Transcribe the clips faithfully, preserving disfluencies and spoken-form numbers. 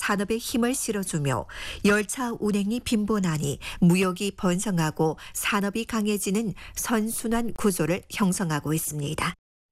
산업에 힘을 실어주며 열차 운행이 빈번하니 무역이 번성하고 산업이 강해지는 선순환 구조를 형성하고 있습니다.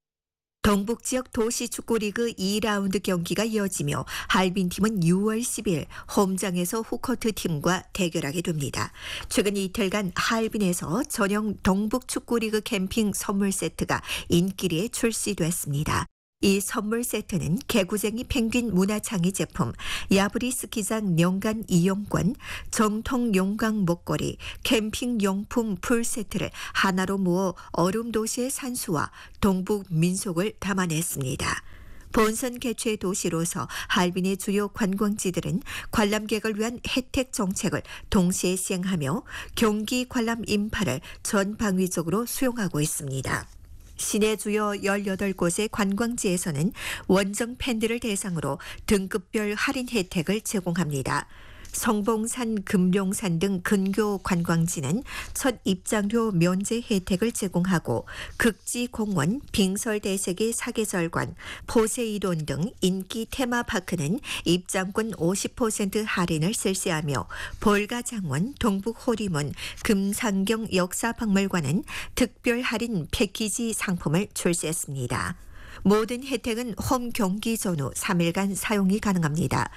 동북지역 도시축구리그 이 라운드 경기가 이어지며 할빈팀은 유월 십일 홈장에서 후커트 팀과 대결하게 됩니다. 최근 이틀간 할빈에서 전용 동북축구리그 캠핑 선물 세트가 인기리에 출시됐습니다. 이 선물 세트는 개구쟁이 펭귄 문화창의 제품, 야브리 스키장 연간 이용권, 정통 용광 목걸이, 캠핑 용품 풀 세트를 하나로 모어 얼음 도시의 산수와 동북 민속을 담아냈습니다. 본선 개최 도시로서 할빈의 주요 관광지들은 관람객을 위한 혜택 정책을 동시에 시행하며 경기 관람 인파를 전방위적으로 수용하고 있습니다. 시내 주요 열여덟 곳의 관광지에서는 원정 팬들을 대상으로 등급별 할인 혜택을 제공합니다. 성봉산, 금룡산 등 근교 관광지는 첫 입장료 면제 혜택을 제공하고 극지공원, 빙설대세계 사계절관, 포세이돈 등 인기 테마파크는 입장권 오십 퍼센트 할인을 실시하며 볼가장원, 동북호리문, 금상경 역사박물관은 특별 할인 패키지 상품을 출시했습니다. 모든 혜택은 홈 경기 전후 삼 일간 사용이 가능합니다.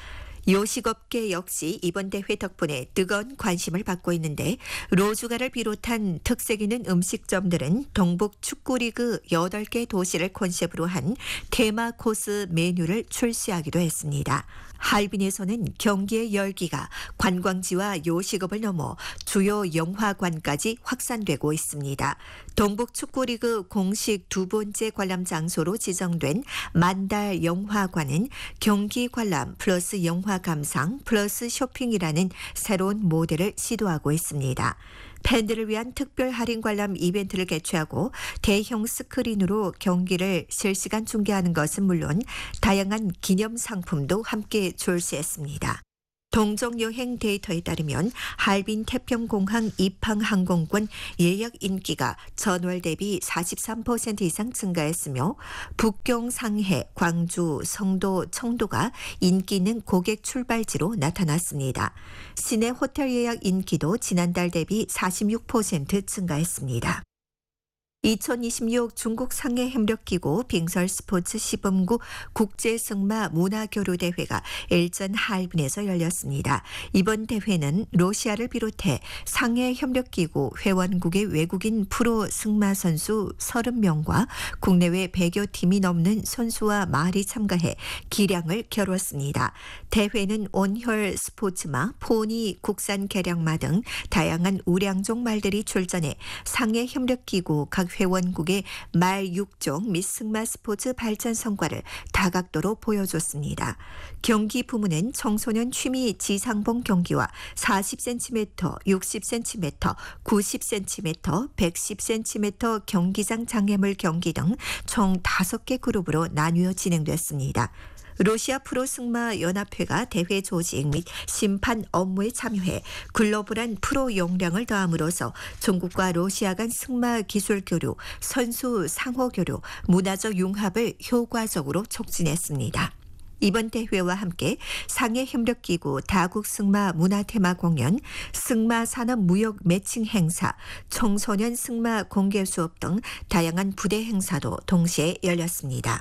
요식업계 역시 이번 대회 덕분에 뜨거운 관심을 받고 있는데 로즈가를 비롯한 특색 있는 음식점들은 동북 축구리그 여덟 개 도시를 컨셉으로 한 테마 코스 메뉴를 출시하기도 했습니다. 할빈에서는 경기의 열기가 관광지와 요식업을 넘어 주요 영화관까지 확산되고 있습니다. 동북축구리그 공식 두 번째 관람 장소로 지정된 만달 영화관은 경기 관람 플러스 영화 감상 플러스 쇼핑이라는 새로운 모델을 시도하고 있습니다. 팬들을 위한 특별 할인 관람 이벤트를 개최하고 대형 스크린으로 경기를 실시간 중계하는 것은 물론 다양한 기념 상품도 함께 출시했습니다. 동정여행 데이터에 따르면 할빈 태평공항 입항 항공권 예약 인기가 전월 대비 사십삼 퍼센트 이상 증가했으며 북경, 상해, 광주, 성도, 청도가 인기 있는 고객 출발지로 나타났습니다. 시내 호텔 예약 인기도 지난달 대비 사십육 퍼센트 증가했습니다. 이천이십육 중국 상해 협력기구 빙설 스포츠 시범구 국제승마 문화교류대회가 일전 할빈에서 열렸습니다. 이번 대회는 러시아를 비롯해 상해 협력기구 회원국의 외국인 프로 승마 선수 서른 명과 국내외 백여 팀이 넘는 선수와 말이 참가해 기량을 겨뤘습니다. 대회는 온혈 스포츠마, 포니, 국산 개량마 등 다양한 우량종 말들이 출전해 상해 협력기구 각 회원국의 말 육 종 및 승마 스포츠 발전 성과를 다각도로 보여줬습니다. 경기 부문은 청소년 취미 지상봉 경기와 사십 센티미터, 육십 센티미터, 구십 센티미터, 백십 센티미터 경기장 장애물 경기 등 총 다섯 개 그룹으로 나뉘어 진행됐습니다. 러시아 프로승마 연합회가 대회 조직 및 심판 업무에 참여해 글로벌한 프로 역량을 더함으로써 중국과 러시아 간 승마 기술 교류, 선수 상호 교류, 문화적 융합을 효과적으로 촉진했습니다. 이번 대회와 함께 상해협력기구 다국승마 문화테마 공연, 승마산업 무역 매칭 행사, 청소년 승마 공개 수업 등 다양한 부대 행사도 동시에 열렸습니다.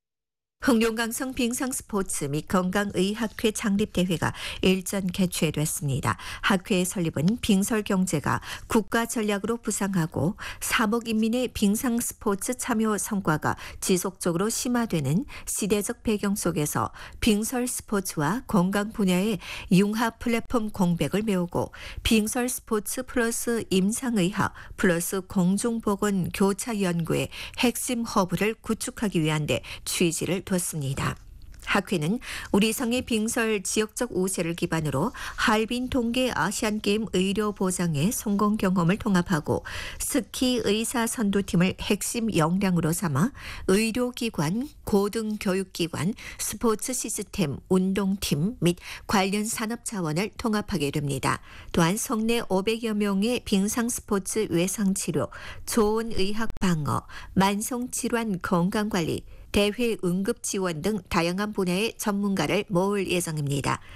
흑룡강성 빙상스포츠 및 건강의학회 창립대회가 일전 개최됐습니다. 학회의 설립은 빙설경제가 국가전략으로 부상하고 삼억 인민의 빙상스포츠 참여 성과가 지속적으로 심화되는 시대적 배경 속에서 빙설스포츠와 건강 분야의 융합 플랫폼 공백을 메우고 빙설스포츠 플러스 임상의학 플러스 공중보건 교차 연구의 핵심 허브를 구축하기 위한 데 취지를 뒀습니다. 학회는 우리 성의 빙설 지역적 우세를 기반으로 할빈 동계 아시안게임 의료 보장의 성공 경험을 통합하고 스키 의사 선도팀을 핵심 역량으로 삼아 의료기관, 고등교육기관, 스포츠 시스템, 운동팀 및 관련 산업 자원을 통합하게 됩니다. 또한 성내 오백여 명의 빙상 스포츠 외상치료, 좋은의학 방어, 만성질환 건강관리, 대회 응급 지원 등 다양한 분야의 전문가를 모을 예정입니다.